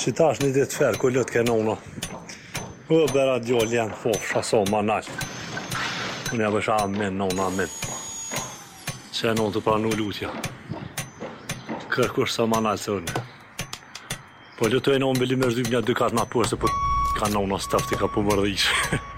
Që tash një ditë ferë, ku lëtë ke nona. Bera djoll janë fofsha so ma nalë. Unë ja bësha amin, nona amin. Që e nonë të pranu lutja. Kërkush sa ma nalë se unë. Po lëtë e nonë bëllim e shdyp një 2 katë ma përse, po ka nona stafti ka po mërdhish.